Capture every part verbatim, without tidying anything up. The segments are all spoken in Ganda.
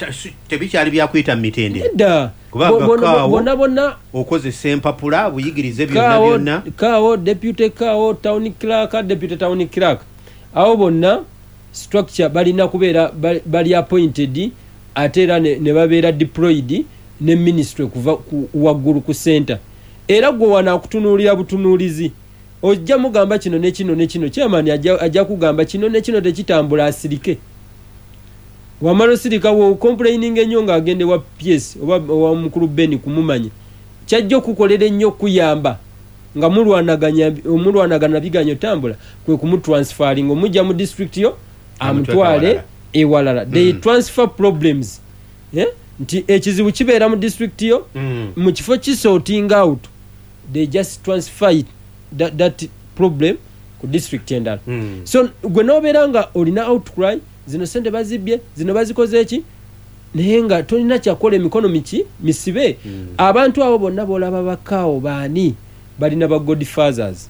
tebikyali byakuyita mu mitendera edda bonna bonna okozesa empapula buyigirize byonna byonna kaawo deputy kaawo town clerk deputy town clerk awo bonna structure balina kubeera bali appointed ate era ne babeera deployed ne ministry kuva waggulu ku center era gwe wana kutunuulira butunuulizi ojja mugamba kino ne kino ne kino chairman ajja kugamba kino ne kino tekitambula asirike wamalo sirika wo complaining ennyo nga agende wa P S oba wa mukulu Beni kumumanya kyajja okukolera ennyo kuyamba nga mulwanaganya omulwanagana biganyo tambula kwe kumutransferring omujja mu district yo amutwale ewalala mm. They transfer problems yeah? Nti ekizibu kibeera mu district yo mm. mu kifo kisorting out they just transfer it, that, that problem ku district endala mm. So gwe nobeera nga olina outcry zino sente bazibye zino bazikoze eki naye nga tolina kyakola emikono miki misibe mm. Abantu abo bonna bolaba bakaawo baani balina ba godfathers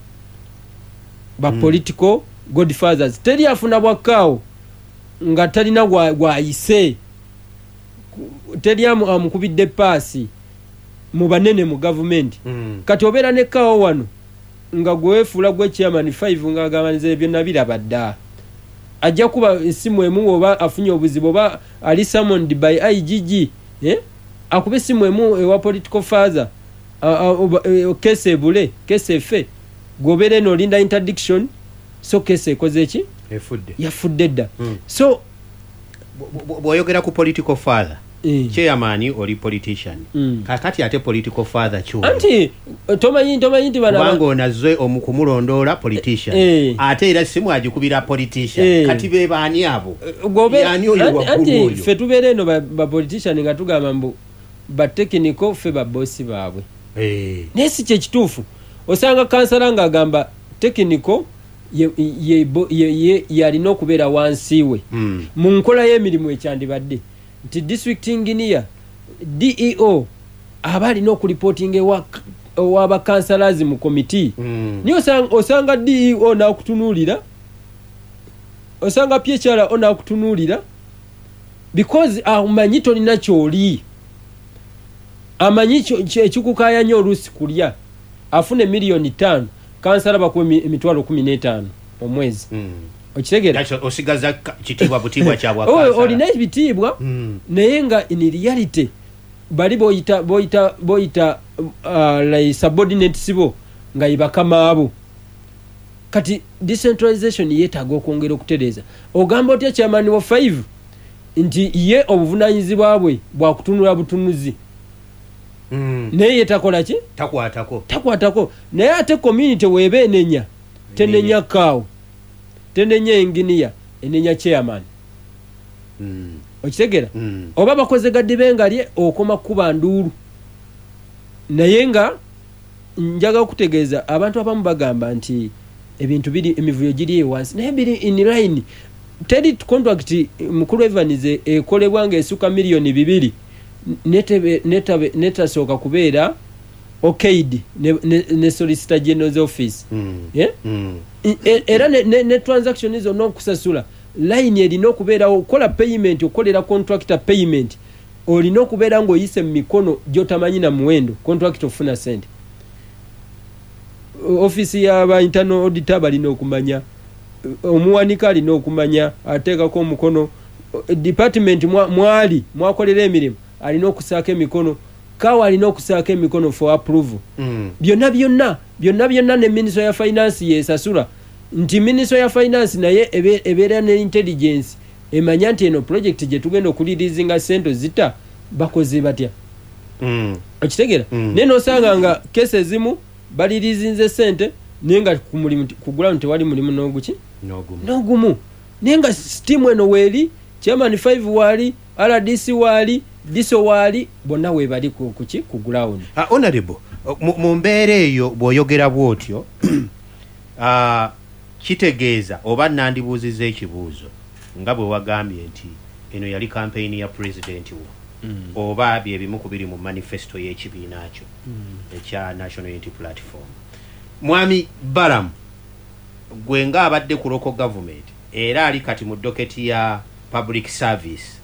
ba mm. Political godfathers teri afuna bwakaawo nga talina gwayise teri amukubidde paasi mu banene mu government mm. Kati obeera ne kaawo wano nga gwefuula gwe chairman five nga agabanize byonna biraba dda ajja kuba esimu emu oba afunye obuzibu oba ali summoned by I G G eh akube esimu emu ewa political father kese ebule kese efe gobere no linda interdiction so kese ekoze ki efudde yafudde dda mm. So bwoyogera ku political father Mm. Chairman oli politician mm. Kakati ate political father chu anti tomanyi tomanyi ndi bana bango onazwe omukumulondola politician eh. Ate era simu ajikubira politician eh. Kati be bani abo gobe yani oyo anti fe tubere no ba, ba politician nga tugamba mbu ba technical fe ba boss babwe eh nesi kye kitufu osanga kansala nga agamba technical ye ye ye, ye yali no kubera wansiwe mm. Mu nkola y'emirimu ekyandibadde nti district engineer D E O abali no ku reporting ewa waba councillors mu committee mm. Niyo osanga, osanga D E O na kutunulira osanga P H R ona kutunulira because amanyi tolina kyoli amanyi ekikukaya nyo olusi kulya afune milioni tano councillor bakwe emitwalo kumi n'etaano omwezi mm. Okitegera osigaza kitibwa butibwa kyabwa kasa oh olina bitibwa mm. Naye nga in reality bali boyita boyita boyita uh, like subordinate sibo nga ibakama abo kati decentralization yetago okongera okutereza ogamba otya chairman wa five nti ye obuvunanyizibwa bwe bwa kutunula butunuzi mm. Naye yetakola ki takwatako takwatako naye ate community webe enenya tenenya kawo tenenya engineer enenya chairman mm. Okitegera mm. Oba bakoze gadde bengalye okoma kuba nduru naye nga njaga okutegeeza abantu abamu bagamba nti ebintu biri emivuyo giri ewansi naye biri in line tedi contract mukulu Evanize ekolebwa nga esuka milioni bibiri netebe netabe netasoka kubeera okayed ne, ne, ne solicitor general's office mm. Yeah? Mm. E, era ne, ne, ne transaction izo no kusasula line erina okubeera okola payment okolera contractor payment olina okubeera ngo oyise mu mikono gyotamanyi na muwendo contractor ofuna sente office ya ba internal auditor balina okumanya omuwanika alina okumanya ateekako omukono department mwali mwakolera emirimu alina okusaaka emikono kawa alina okusaaka emikono for approval mm. Byonna byonna byonna byonna ne minister ya finance yesasula nti minister ya finance naye ebeera ne intelligence emanya nti eno project gye tugenda okulirizinga sente zita bakoze batya mm. Okitegera mm. Neno osanga nga kese zimu balirizinze sente nenga ku mulimu ku ground tewali mulimu n'oguki n'ogumu n'ogumu nenga steam eno weli chairman five wali R D C wali diso wali bonna we bali ku kuki ku ground ah honorable mu mbeere eyo bwoyogera bwotyo ah kitegeeza oba nandibuuziza ekibuuzo nga bwe wagambye nti eno yali campaign ya president wo mm. Oba bye bimu ku biri mu manifesto y'ekibiina kyo mm. Ekya National Unity Platform. Mwami Balamu gwe nga abadde ku local government era ali kati mu docket ya public service